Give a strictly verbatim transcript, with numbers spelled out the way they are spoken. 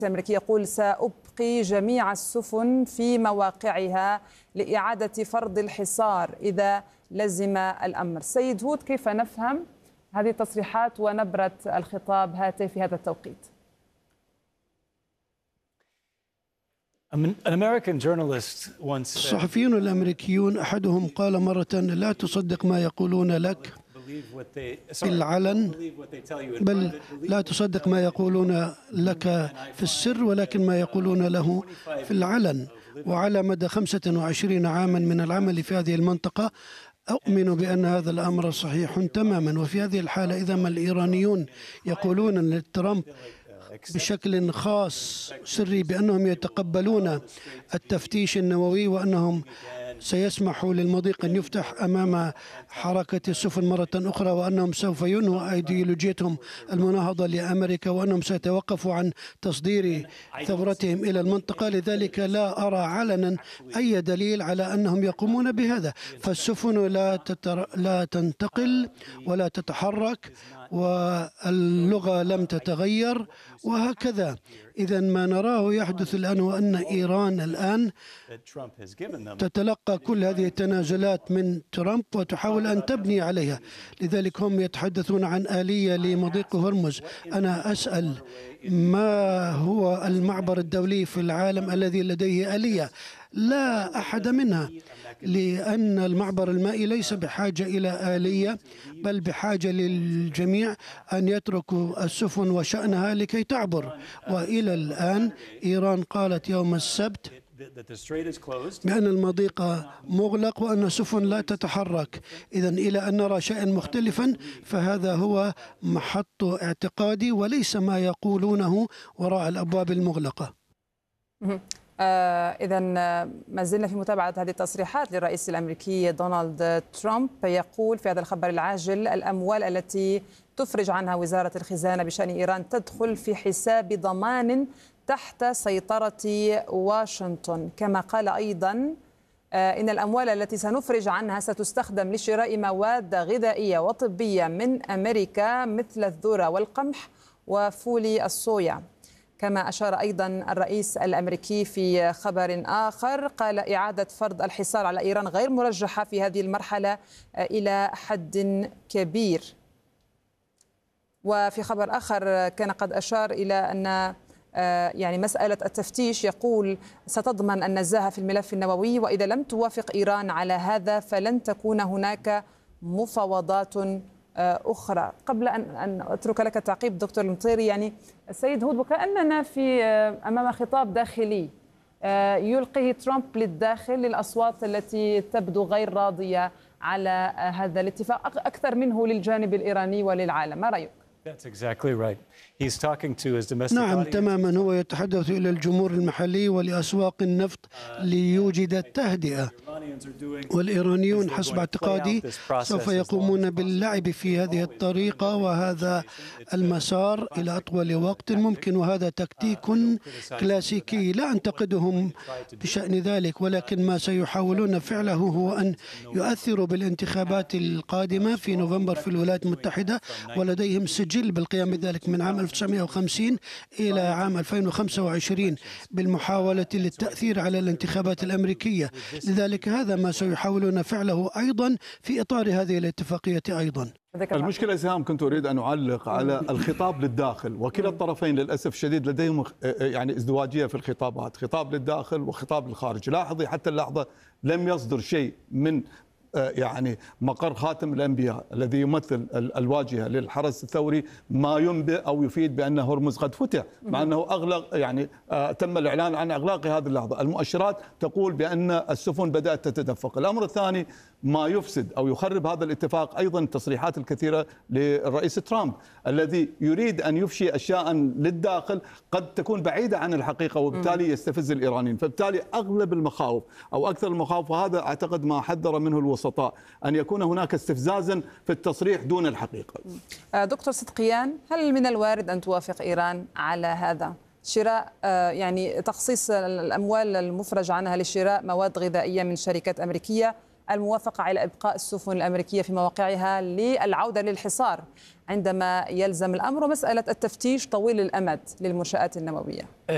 الأمريكي يقول سأبقي جميع السفن في مواقعها لإعادة فرض الحصار إذا لزم الأمر. سيد هود، كيف نفهم هذه التصريحات ونبرة الخطاب هاتي في هذا التوقيت؟ الصحفيون الأمريكيون أحدهم قال مرة: لا تصدق ما يقولون لك في العلن، بل لا تصدق ما يقولون لك في السر، ولكن ما يقولون له في العلن. وعلى مدى خمسة وعشرين عاما من العمل في هذه المنطقة أؤمن بأن هذا الأمر صحيح تماما. وفي هذه الحالة إذا ما الإيرانيون يقولون لترامب بشكل خاص سري بأنهم يتقبلون التفتيش النووي وأنهم سيسمحوا للمضيق أن يفتح أمام حركة السفن مرة أخرى، وأنهم سوف ينهوا أيديولوجيتهم المناهضة لأمريكا، وأنهم سيتوقفوا عن تصدير ثورتهم إلى المنطقة. لذلك لا أرى علنا أي دليل على أنهم يقومون بهذا. فالسفن لا, تتر... لا تنتقل ولا تتحرك، واللغة لم تتغير، وهكذا. إذا ما نراه يحدث الآن هو أن إيران الآن تتلقى كل هذه التنازلات من ترامب وتحاول أن تبني عليها. لذلك هم يتحدثون عن آلية لمضيق هرمز. أنا أسأل: ما هو المعبر الدولي في العالم الذي لديه آلية؟ لا أحد منها، لأن المعبر المائي ليس بحاجة إلى آلية، بل بحاجة للجميع أن يتركوا السفن وشأنها لكي تعبر. وإلى الآن إيران قالت يوم السبت بأن المضيق مغلق وأن السفن لا تتحرك. إذا إلى أن نرى شيئا مختلفا فهذا هو محط اعتقادي وليس ما يقولونه وراء الأبواب المغلقة. آه إذا ما زلنا في متابعة هذه التصريحات للرئيس الأمريكي دونالد ترامب. يقول في هذا الخبر العاجل: الأموال التي تفرج عنها وزارة الخزانة بشأن إيران تدخل في حساب ضمان تحت سيطرة واشنطن. كما قال أيضا آه إن الأموال التي سنفرج عنها ستستخدم لشراء مواد غذائية وطبية من أمريكا مثل الذرة والقمح وفول الصويا. كما أشار أيضا الرئيس الأمريكي في خبر آخر، قال: إعادة فرض الحصار على إيران غير مرجحة في هذه المرحلة إلى حد كبير. وفي خبر آخر كان قد أشار إلى أن يعني مسألة التفتيش، يقول: ستضمن النزاهة في الملف النووي، وإذا لم توافق إيران على هذا فلن تكون هناك مفاوضات أخرى. قبل أن أن أترك لك التعقيب دكتور المطيري، يعني السيد هود وكأننا في أمام خطاب داخلي يلقيه ترامب للداخل للأصوات التي تبدو غير راضية على هذا الاتفاق أكثر منه للجانب الإيراني وللعالم. ما رأيك؟ نعم تماما، هو يتحدث إلى الجمهور المحلي ولأسواق النفط ليوجد التهدئة، والإيرانيون حسب اعتقادي سوف يقومون باللعب في هذه الطريقة وهذا المسار إلى أطول وقت ممكن، وهذا تكتيك كلاسيكي لا أنتقدهم بشأن ذلك، ولكن ما سيحاولون فعله هو أن يؤثروا بالانتخابات القادمة في نوفمبر في الولايات المتحدة، ولديهم سجل بالقيام بذلك من عام ألف وتسعمئة وخمسين إلى عام ألفين وخمسة وعشرين بالمحاولة للتأثير على الانتخابات الأمريكية. لذلك هذا ما سيحاولون فعله أيضا في إطار هذه الاتفاقية أيضا. المشكلة سهام كنت أريد أن أعلق على الخطاب للداخل، وكلا الطرفين للأسف الشديد لديهم يعني ازدواجية في الخطابات، خطاب للداخل وخطاب للخارج. لاحظي حتى اللحظة لم يصدر شيء من يعني مقر خاتم الأنبياء الذي يمثل الواجهة للحرس الثوري ما ينبئ أو يفيد بأن هرمز قد فتح، مع أنه أغلق يعني تم الإعلان عن إغلاق هذه اللحظة. المؤشرات تقول بأن السفن بدأت تتدفق. الأمر الثاني ما يفسد أو يخرب هذا الاتفاق أيضا التصريحات الكثيرة للرئيس ترامب الذي يريد أن يفشي أشياء للداخل قد تكون بعيدة عن الحقيقة، وبالتالي يستفز الإيرانيين. فبالتالي أغلب المخاوف أو أكثر المخاوف، وهذا أعتقد ما حذر منه الوسطاء، أن يكون هناك استفزازا في التصريح دون الحقيقة. دكتور صدقيان، هل من الوارد أن توافق إيران على هذا؟ شراء يعني تخصيص الأموال المفرج عنها لشراء مواد غذائية من شركات أمريكية، الموافقة على إبقاء السفن الأمريكية في مواقعها للعودة للحصار عندما يلزم الأمر، ومسألة التفتيش طويل الأمد للمنشآت النووية.